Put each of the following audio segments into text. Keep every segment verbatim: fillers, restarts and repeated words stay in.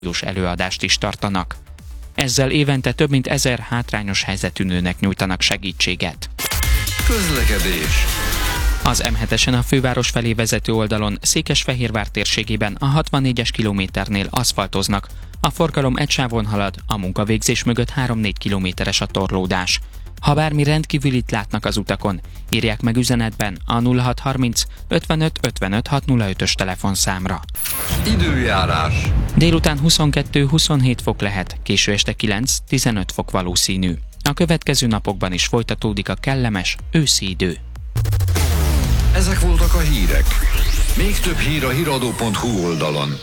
előadást is tartanak. Ezzel évente több mint ezer hátrányos helyzetű nőnek nyújtanak segítséget. Közlekedés. Az em hetesen a főváros felé vezető oldalon Székesfehérvár térségében a hatvannégyes kilométernél aszfaltoznak. A forgalom egy sávon halad, a munkavégzés mögött három-négy kilométeres a torlódás. Ha bármi rendkívülit látnak az utakon, írják meg üzenetben a nulla hat harminc ötvenöt ötvenöt hatszázötös telefonszámra. Időjárás. Délután huszonkettő-huszonhét fok lehet, késő este kilenc-tizenöt fok valószínű. A következő napokban is folytatódik a kellemes őszi idő. Ezek voltak a hírek. Még több hír a híradó pont hu oldalon.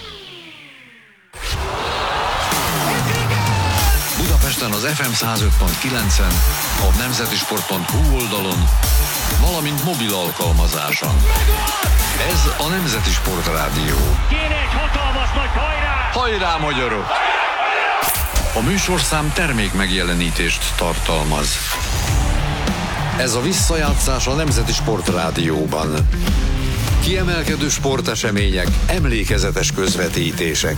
Budapesten az ef em száz öt pont kilencen, a nemzetisport pont hu oldalon, valamint mobil alkalmazáson. Ez a Nemzeti Sport Rádió. Kéne egy hatalmas nagy hajrá! Hajrá, magyarok! A műsorszám termék megjelenítést tartalmaz. Ez a visszajátszás a Nemzeti Sport Rádióban. Kiemelkedő sportesemények, emlékezetes közvetítések.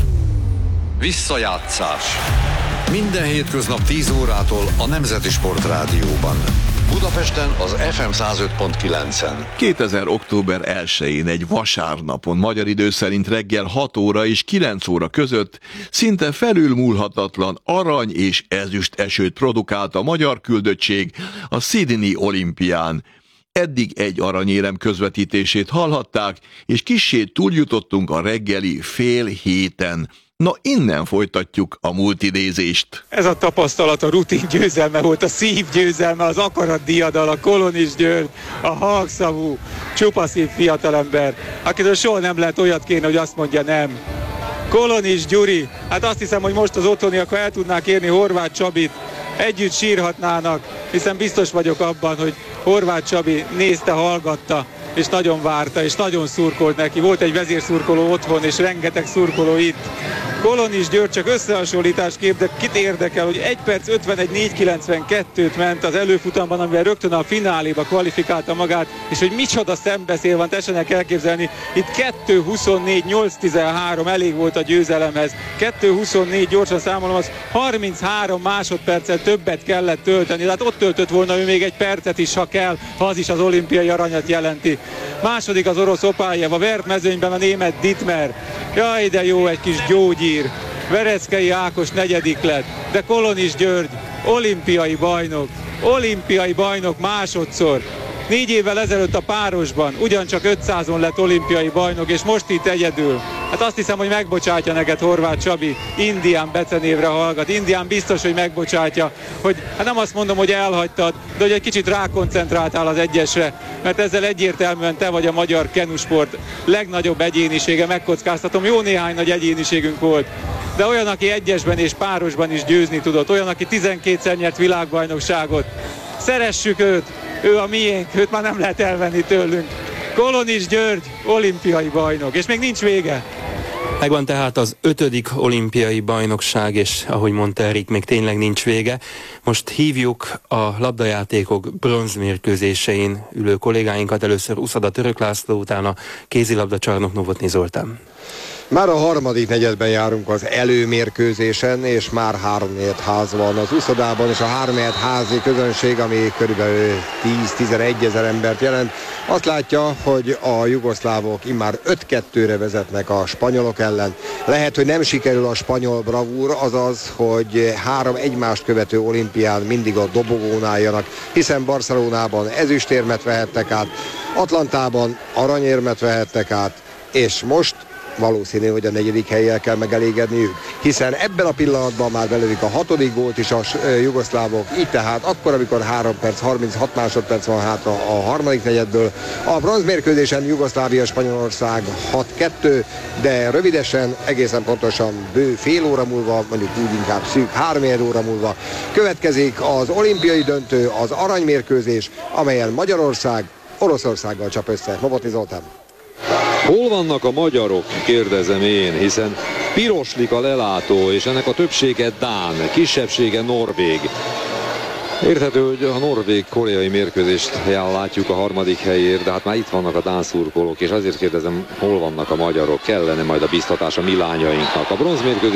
Visszajátszás. Minden hétköznap tíz órától a Nemzeti Sport Rádióban. Budapesten az ef em száz öt pont kilencen. kétezer október elsején egy vasárnapon magyar idő szerint reggel hat óra és kilenc óra között szinte felülmúlhatatlan arany és ezüst esőt produkált a magyar küldöttség a Sydney olimpián. Eddig egy aranyérem közvetítését hallhatták, és kissé túljutottunk a reggeli fél héten. Na, innen folytatjuk a multidézést. Ez a tapasztalat a rutin győzelme volt, a szív győzelme, az akarat diadal, a Kolonis György, a halkszavú, csupaszív fiatalember, akitől soha nem lehet olyat kérni, hogy azt mondja nem. Kolonis Gyuri, hát azt hiszem, hogy most az otthoniak, ha el tudnák érni Horváth Csabit, együtt sírhatnának, hiszen biztos vagyok abban, hogy Horváth Csabi nézte, hallgatta, és nagyon várta, és nagyon szurkolt neki. Volt egy vezérszurkoló otthon, és rengeteg szurkoló itt. Kolonis György csak összehasonlításképp, de kit érdekel, hogy egy perc ötvenegy négy kilencvenkettőt ment az előfutamban, amivel rögtön a fináléba kvalifikálta magát, és hogy micsoda szembeszél van, tessenek elképzelni, itt kettő huszonnégy nyolc tizenhárom elég volt a győzelemhez. kettő huszonnégy, gyorsan számolom, az harminchárom másodperccel többet kellett tölteni, tehát ott töltött volna ő még egy percet is, ha kell, ha az is az olimpiai aranyat jelenti. Második az orosz Opáljev, a vert mezőnyben a német Dittmer. Jaj, de jó, egy kis gyógyír. Vereckei Ákos negyedik lett, de Kolonis György olimpiai bajnok, olimpiai bajnok másodszor. Négy évvel ezelőtt a párosban ugyancsak ötszázon lett olimpiai bajnok, és most itt egyedül. Hát azt hiszem, hogy megbocsátja neked Horváth Csabi, Indián becenévre hallgat. Indián biztos, hogy megbocsátja, hogy hát nem azt mondom, hogy elhagytad, de hogy egy kicsit rákoncentráltál az egyesre, mert ezzel egyértelműen te vagy a magyar kenusport legnagyobb egyénisége, megkockáztatom, jó néhány nagy egyéniségünk volt. De olyan, aki egyesben és párosban is győzni tudott, olyan, aki tizenkétszer nyert világbajnokságot. Szeressük őt, ő a miénk, őt már nem lehet elvenni tőlünk. Kolonis György, olimpiai bajnok, és még nincs vége. Megvan tehát az ötödik olimpiai bajnokság, és ahogy mondta Erik, még tényleg nincs vége. Most hívjuk a labdajátékok bronzmérkőzésein ülő kollégáinkat, először Uszada Török László, utána kézilabda csarnok Novotny Zoltán. Már a harmadik negyedben járunk az előmérkőzésen, és már háromnegyed ház van az Uszodában, és a háromnegyed házi közönség, ami körülbelül tíz-tizenegy ezer embert jelent, azt látja, hogy a jugoszlávok immár öt kettőre vezetnek a spanyolok ellen. Lehet, hogy nem sikerül a spanyol bravúr, azaz, hogy három egymást követő olimpián mindig a dobogón álljanak, hiszen Barcelonában ezüstérmet vehettek át, Atlantában aranyérmet vehettek át, és most valószínű, hogy a negyedik hellyel kell megelégedniük, hiszen ebben a pillanatban már belődik a hatodik gólt is a jugoszlávok, így tehát akkor, amikor három perc, harminchat másodperc van hátra a harmadik negyedből. A bronzmérkőzésen Jugoszlávia Spanyolország hat kettő, de rövidesen, egészen pontosan bő fél óra múlva, mondjuk úgy inkább szűk három óra múlva következik az olimpiai döntő, az aranymérkőzés, amelyen Magyarország Oroszországgal csap össze. Novotny Zoltán. Hol vannak a magyarok, kérdezem én, hiszen piroslik a lelátó, és ennek a többsége dán, kisebbsége norvég. Érthető, hogy a norvég-koreai mérkőzést látjuk a harmadik helyért, de hát már itt vannak a dán szurkolók, és azért kérdezem, hol vannak a magyarok, kellene majd a biztatás a mi lányainknak. A bronzmérkőzés